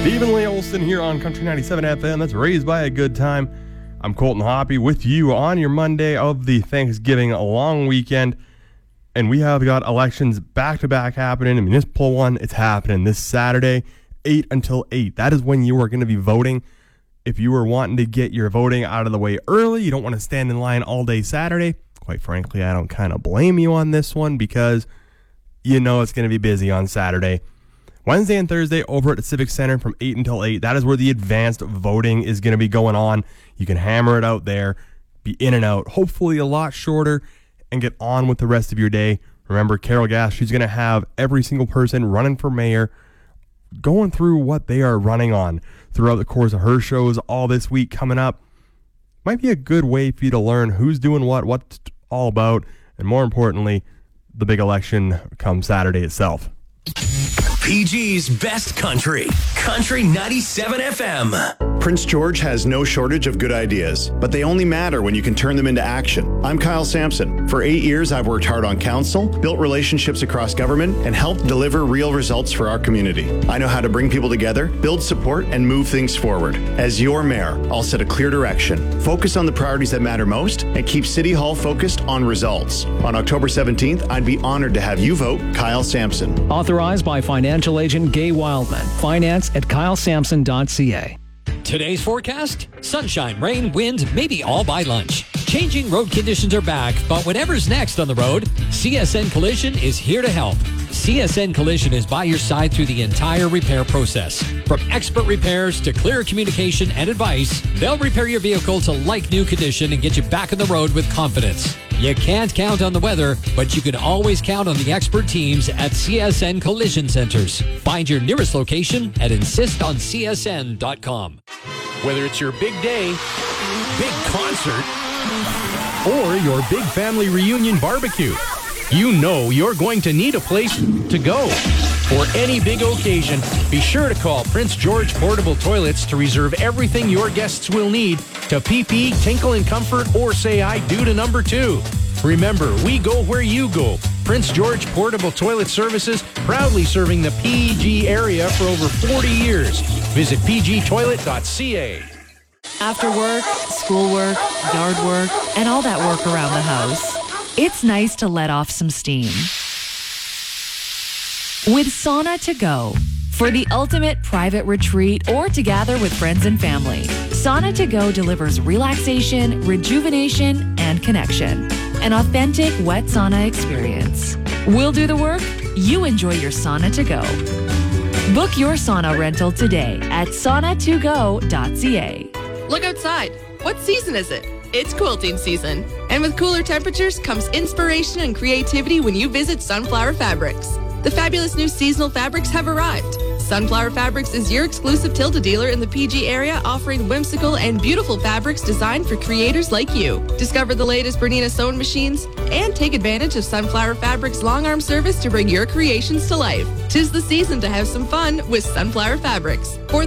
Stephen Lee Olson here on Country 97 FM. That's Raised by a Good Time. I'm Colton Hoppy with you on your Monday of the Thanksgiving long weekend. And we have got elections back-to-back happening. A municipal one, it's happening this Saturday, 8 until 8. That is when you are going to be voting. If you were wanting to get your voting out of the way early, you don't want to stand in line all day Saturday. Quite frankly, I don't kind of blame you on this one because you know it's going to be busy on Saturday. Wednesday and Thursday over at the Civic Center from 8 until 8. That is where the advanced voting is going to be going on. You can hammer it out there, be in and out, hopefully a lot shorter, and get on with the rest of your day. Remember, Carol Gass, she's going to have every single person running for mayor going through what they are running on throughout the course of her shows all this week coming up. Might be a good way for you to learn who's doing what it's all about, and more importantly, the big election come Saturday itself. PG's Best Country, Country 97 FM. Prince George has no shortage of good ideas, but they only matter when you can turn them into action. I'm Kyle Sampson. For 8 years, I've worked hard on council, built relationships across government, and helped deliver real results for our community. I know how to bring people together, build support, and move things forward. As your mayor, I'll set a clear direction, focus on the priorities that matter most, and keep City Hall focused on results. On October 17th, I'd be honored to have you vote Kyle Sampson. Authorized by financial agent Gay Wildman. Finance at kylesampson.ca. Today's forecast: sunshine, rain, wind, maybe all by lunch. Changing road conditions are back, but whatever's next on the road, CSN Collision is here to help. CSN Collision is by your side through the entire repair process. From expert repairs to clear communication and advice, they'll repair your vehicle to like-new condition and get you back on the road with confidence. You can't count on the weather, but you can always count on the expert teams at CSN Collision Centers. Find your nearest location at insistoncsn.com. Whether it's your big day, big concert, or your big family reunion barbecue, you know you're going to need a place to go. For any big occasion, be sure to call Prince George Portable Toilets to reserve everything your guests will need to pee, tinkle, and comfort, or say I do to number 2. Remember, we go where you go. Prince George Portable Toilet Services, proudly serving the PG area for over 40 years. Visit pgtoilet.ca. After work, schoolwork, yard work, and all that work around the house, it's nice to let off some steam with Sauna to Go. For the ultimate private retreat or to gather with friends and family, Sauna to Go delivers relaxation, rejuvenation, and connection. An authentic wet sauna experience. We'll do the work, you enjoy your Sauna to Go. Book your sauna rental today at sauna2go.ca. Look outside. What season is it? It's quilting season. And with cooler temperatures comes inspiration and creativity when you visit Sunflower Fabrics. The fabulous new seasonal fabrics have arrived. Sunflower Fabrics is your exclusive Tilda dealer in the PG area, offering whimsical and beautiful fabrics designed for creators like you. Discover the latest Bernina sewing machines and take advantage of Sunflower Fabrics' long arm service to bring your creations to life. 'Tis the season to have some fun with Sunflower Fabrics. For